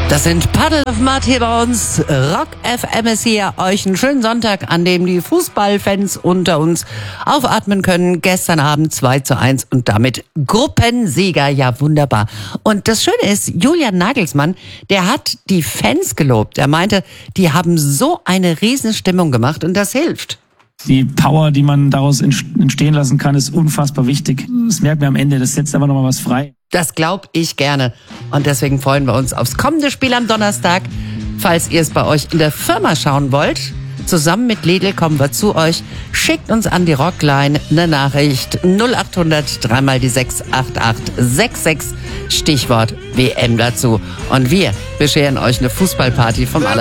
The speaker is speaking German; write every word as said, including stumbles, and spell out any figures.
Das sind Puddle of Mud hier bei uns. Rock F M ist hier. Euch einen schönen Sonntag, an dem die Fußballfans unter uns aufatmen können. Gestern Abend zwei zu eins und damit Gruppensieger. Ja, wunderbar. Und das Schöne ist, Julian Nagelsmann, der hat die Fans gelobt. Er meinte, die haben so eine Riesenstimmung gemacht und das hilft. Die Power, die man daraus entstehen lassen kann, ist unfassbar wichtig. Das merkt man am Ende, das setzt aber nochmal was frei. Das glaube ich gerne. Und deswegen freuen wir uns aufs kommende Spiel am Donnerstag. Falls ihr es bei euch in der Firma schauen wollt, zusammen mit Lidl kommen wir zu euch. Schickt uns an die Rockline eine Nachricht null acht hundert dreimal die sechs acht acht sechs sechs, Stichwort W M dazu. Und wir bescheren euch eine Fußballparty vom Aller.